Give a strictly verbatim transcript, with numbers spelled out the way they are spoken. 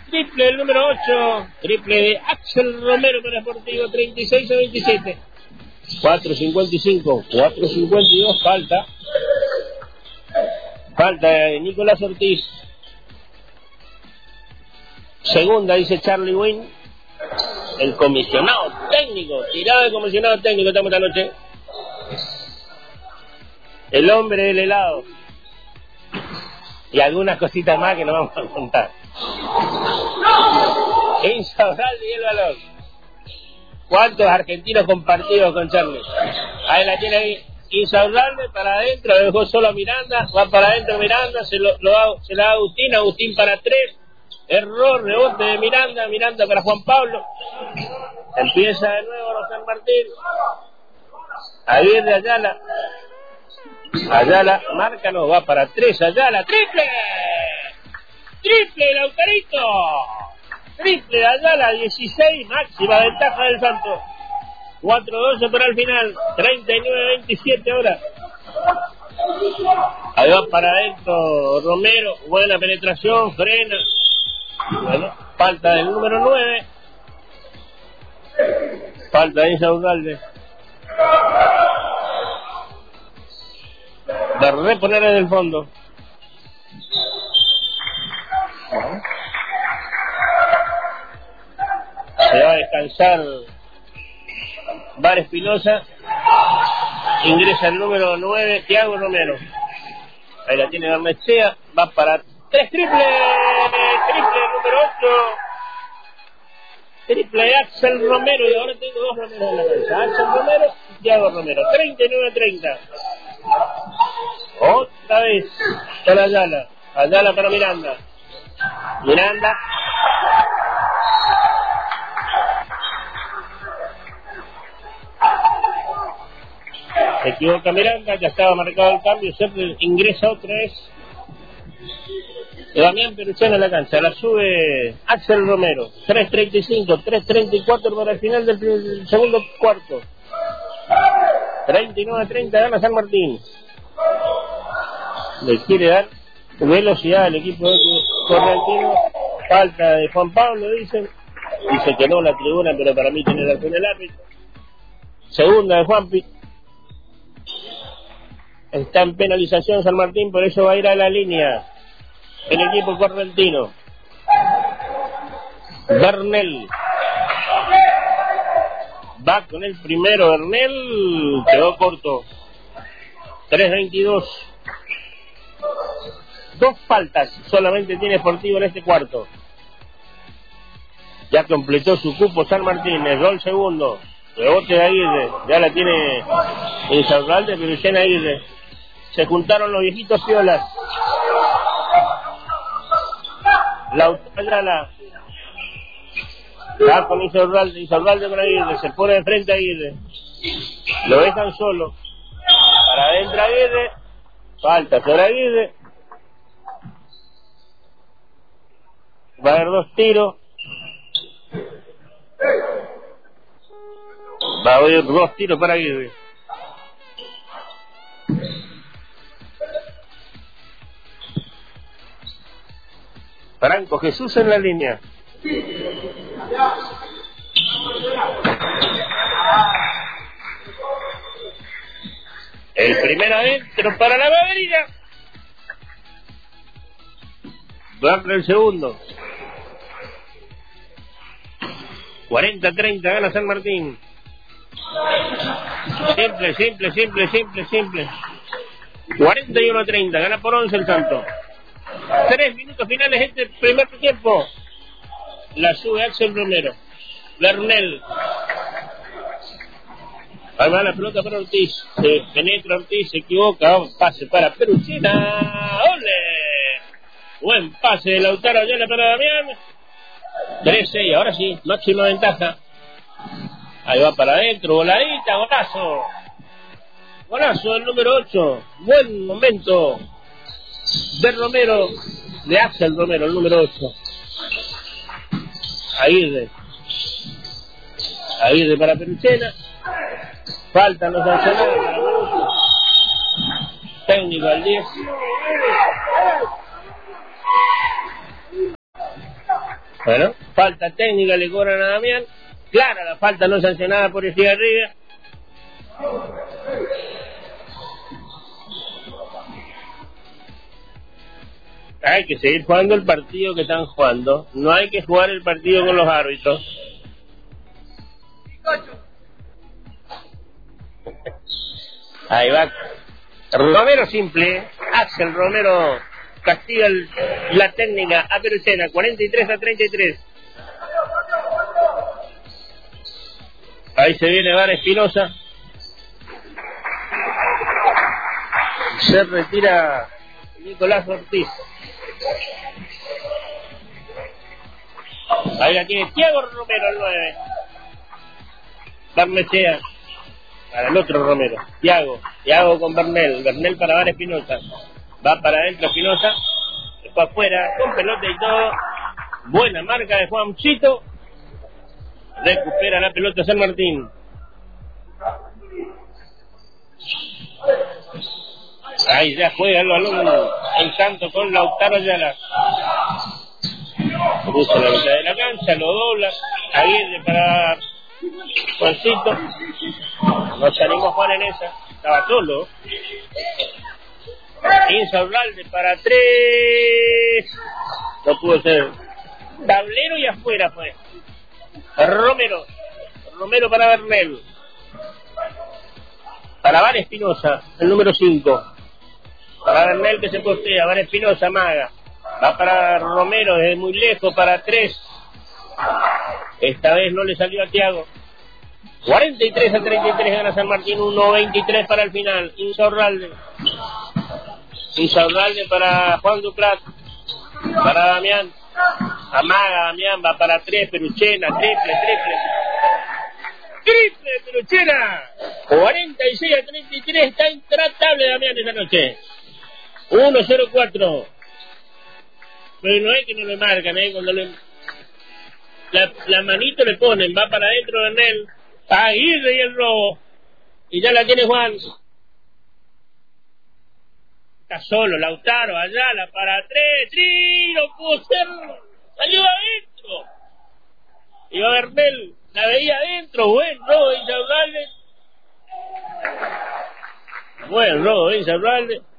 triple del número ocho, triple de Axel Romero para Sportivo, treinta y seis a veintisiete. cuatro cincuenta y cinco, cuatro cincuenta y dos, falta. Falta de Nicolás Ortiz. Segunda, dice Charlie Wynn. El comisionado técnico, tirado de comisionado técnico, estamos esta noche. El hombre del helado. Y algunas cositas más que nos vamos a contar. Insaurralde y el balón. ¿Cuántos argentinos compartidos con Charlie? Ahí la tiene ahí. Insaurralde para adentro, lo dejó solo a Miranda. Va para adentro Miranda, se lo, lo da, se la da a Agustín. Agustín para tres. Error, rebote de Miranda. Miranda para Juan Pablo. Empieza de nuevo San Martín. Aguirre Ayala. Ayala, márcanos, va para tres, Ayala, triple, triple Lautarito, triple Ayala, dieciséis, máxima ventaja del Santos, cuatro doce para el final, treinta y nueve a veintisiete ahora. Ahí va para adentro Romero, buena penetración, frena, bueno, falta del número nueve, falta de Insaurralde. De reponer en el fondo. Se va a descansar Bar Espinosa. Ingresa el número nueve, Thiago Romero. Ahí la tiene Barnechea. Va para tres, triple. Triple número ocho. Triple de Axel Romero. Y ahora tengo dos Romeros en la cancha. Axel Romero y Thiago Romero. treinta y nueve a treinta. Otra vez para Ayala. Ayala para Miranda. Miranda. Se equivoca Miranda, ya estaba marcado el cambio. Siempre ingresa otra vez Damián Peruchano en la cancha. La sube Axel Romero. tres treinta y cinco, tres treinta y cuatro para el final del segundo cuarto. treinta y nueve a treinta gana San Martín. Le quiere dar velocidad al equipo de Correntino. Falta de Juan Pablo, dicen. Dice que no la tribuna, pero para mí tiene razón el árbitro. Segunda de Juanpi. Está en penalización San Martín, por eso va a ir a la línea el equipo correntino. Bernel. Va con el primero Bernel. Quedó corto. tres veintidós. Dos faltas solamente tiene Sportivo en este cuarto. Ya completó su cupo San Martín. Es gol segundo. Rebote de Aguirre. Ya la tiene Insaurralde, pero Lucena Aguirre. Se juntaron los viejitos piolas. Lautaro. Va con Insaurralde. Insaurralde con Aguirre. Se pone de frente a Aguirre. Lo dejan solo. Para adentro Aguirre. Falta sobre Aguirre. Va a haber dos tiros. Va a haber dos tiros para Aguirre. Franco Jesús en la línea. El primero adentro para la Baberina. Va para el segundo. cuarenta a treinta gana San Martín. Simple, simple, simple, simple, simple. cuarenta y uno a treinta, gana por once el Santo. Tres minutos finales este primer tiempo. La sube Axel Romero. Bernel. Ahí va la pelota para Ortiz. Se penetra Ortiz, se equivoca. Pase para Peruchina. ¡Ole! Buen pase de Lautaro Ayala para Damián. tres seis, ahora sí, máxima ventaja. Ahí va para adentro, voladita, golazo. Golazo del número ocho. Buen momento de Romero, de Axel Romero, el número ocho. Aguirre. Aguirre para Peruchena. Faltan los sancionados para Peruchena. Técnico al diez. Bueno, falta técnica le cobran a Damián. Clara la falta no sancionada por Estigarribia. Hay que seguir jugando el partido que están jugando. No hay que jugar el partido con los árbitros. Ahí va Romero simple. Axel Romero castiga el, la técnica a Peruchena. cuarenta y tres a treinta y tres. Ahí se viene Van Espinosa. Se retira Nicolás Ortiz. Ahí la tiene Thiago Romero, el nueve. Barnechea para el otro Romero. Thiago, Thiago con Bernel. Bernel para Van Espinosa. Va para adentro Espinosa. Después afuera, con pelota y todo. Buena marca de Juancito. Recupera la pelota San Martín. Ahí ya juega el balón en tanto con Lautaro Ayala. Cruza la mitad de la cancha, lo dobla. Aguirre para Juancito. No se animó Juan en esa. Estaba solo. Insaurralde para tres. No pudo ser. Tablero y afuera fue. Romero. Romero para Bernel. Para Van Espinosa, el número cinco. Para Bernel que se postea. Van Espinosa, maga. Va para Romero desde muy lejos para tres. Esta vez no le salió a Thiago. cuarenta y tres a treinta y tres gana San Martín. uno veintitrés para el final. Insaurralde. Insaurralde para Juan Duprat. Para Damián. Amaga Damián, va para tres. Peruchena, triple, triple. Triple Peruchena. cuarenta y seis a treinta y tres. Está intratable Damián esta noche. uno cero cuatro. Pero no es que no le marcan, ¿eh? Cuando le... La, la manito le ponen, va para adentro de Bernel. Aguirre y el robo. Y ya la tiene Juan. Está solo, Lautaro, Ayala, para tres. ¡Sí! ¡No pudo ser! ¡Salió adentro! Iba Bernel, la veía adentro. Buen robo de Insaurralde. Buen robo de Insaurralde.